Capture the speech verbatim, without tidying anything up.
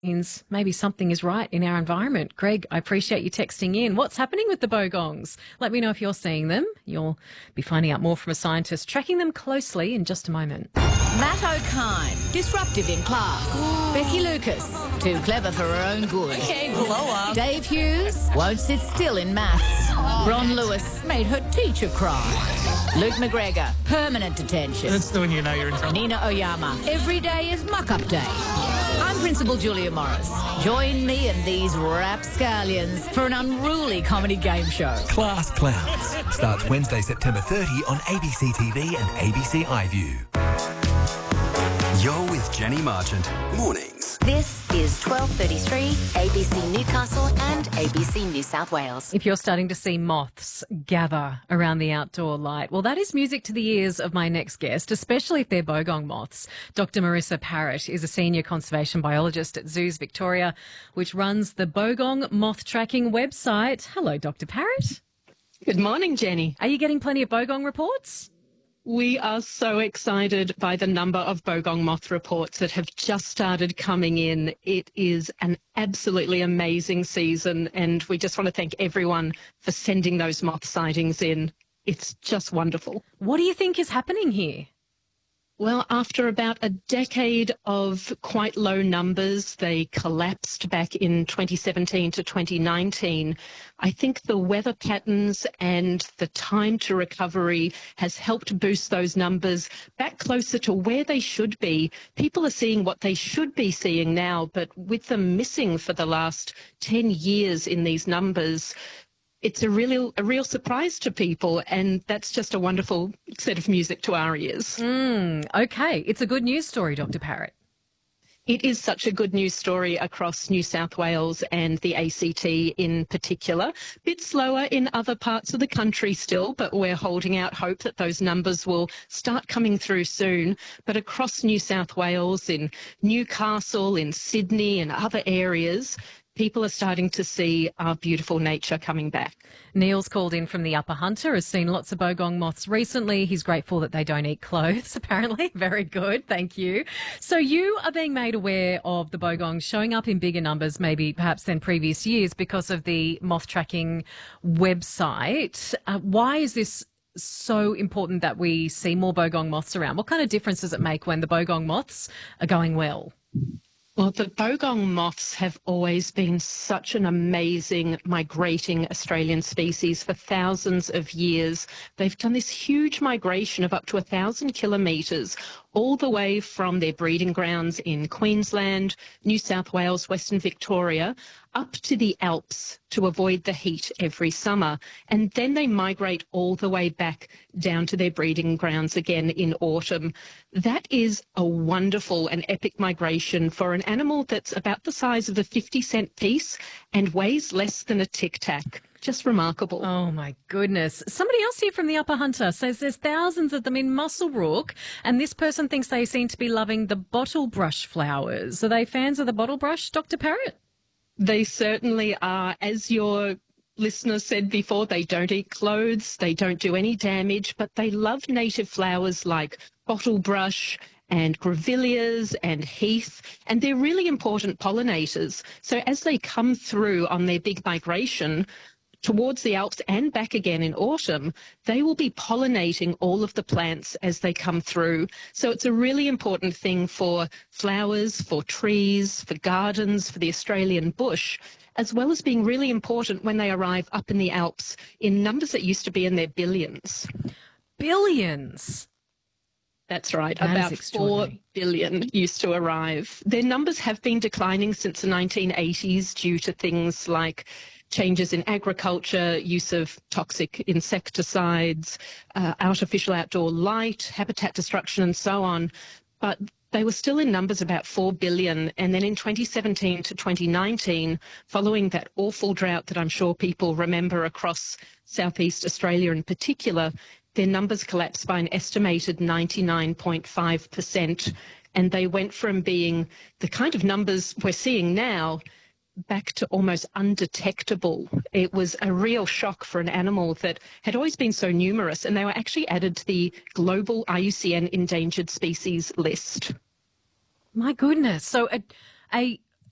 means maybe something is right in our environment. Greg, I appreciate you texting in. What's happening with the bogongs? Let me know if you're seeing them. You'll be finding out more from a scientist tracking them closely in just a moment. Matt O'Kine, disruptive in class. Ooh. Becky Lucas, too clever for her own good. Okay, blow up. Dave Hughes won't sit still in maths. Oh, Ron Lewis made her teacher cry. Luke McGregor, permanent detention. That's when you know you're in trouble. Nina Oyama, every day is muck-up day. I'm Principal Julia Morris. Join me and these rapscallions for an unruly comedy game show. Class Clowns starts Wednesday, September thirtieth on A B C T V and A B C iView. You're with Jenny Marchant. Mornings. This is twelve thirty-three, A B C Newcastle and A B C New South Wales. If you're starting to see moths gather around the outdoor light, well, that is music to the ears of my next guest, especially if they're bogong moths. Doctor Marissa Parrott is a senior conservation biologist at Zoos Victoria, which runs the Bogong Moth Tracking website. Hello, Doctor Parrott. Good morning, Jenny. Are you getting plenty of bogong reports? We are so excited by the number of bogong moth reports that have just started coming in. It is an absolutely amazing season, and we just want to thank everyone for sending those moth sightings in. It's just wonderful. What do you think is happening here? Well, after about a decade of quite low numbers, they collapsed back in twenty seventeen to twenty nineteen. I think the weather patterns and the time to recovery has helped boost those numbers back closer to where they should be. People are seeing what they should be seeing now, but with them missing for the last ten years in these numbers, it's a really a real surprise to people, and that's just a wonderful set of music to our ears. Mm, okay, it's a good news story, Doctor Parrott. It is such a good news story across New South Wales and the A C T in particular. Bit slower in other parts of the country still, but we're holding out hope that those numbers will start coming through soon. But across New South Wales, in Newcastle, in Sydney and other areas, people are starting to see our beautiful nature coming back. Neil's called in from the Upper Hunter, has seen lots of bogong moths recently. He's grateful that they don't eat clothes, apparently. Very good, thank you. So you are being made aware of the bogongs showing up in bigger numbers, maybe perhaps than previous years, because of the moth tracking website. Uh, why is this so important that we see more bogong moths around? What kind of difference does it make when the bogong moths are going well? Well, the bogong moths have always been such an amazing migrating Australian species for thousands of years. They've done this huge migration of up to a thousand kilometres all the way from their breeding grounds in Queensland, New South Wales, Western Victoria, up to the Alps to avoid the heat every summer. And then they migrate all the way back down to their breeding grounds again in autumn. That is a wonderful and epic migration for an animal that's about the size of a fifty cent piece and weighs less than a Tic Tac. Just remarkable. Oh, my goodness. Somebody else here from the Upper Hunter says there's thousands of them in Muswellbrook, and this person thinks they seem to be loving the bottle brush flowers. Are they fans of the bottle brush, Doctor Parrott? They certainly are. As your listeners said before, they don't eat clothes, they don't do any damage, but they love native flowers like bottle brush and grevilleas and heath, and they're really important pollinators. So as they come through on their big migration towards the Alps and back again in autumn, they will be pollinating all of the plants as they come through. So it's a really important thing for flowers, for trees, for gardens, for the Australian bush, as well as being really important when they arrive up in the Alps in numbers that used to be in their billions. Billions? That's right. That About four billion used to arrive. Their numbers have been declining since the nineteen eighties due to things like changes in agriculture, use of toxic insecticides, uh, artificial outdoor light, habitat destruction and so on. But they were still in numbers about four billion. And then in twenty seventeen to twenty nineteen, following that awful drought that I'm sure people remember across southeast Australia in particular, their numbers collapsed by an estimated ninety-nine point five percent. And they went from being the kind of numbers we're seeing now back to almost undetectable. It was a real shock for an animal that had always been so numerous, and they were actually added to the global I U C N endangered species list. My goodness. So a, a